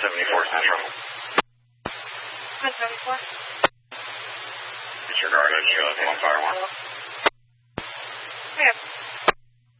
74 Central. 174. Disregard it, show us 151.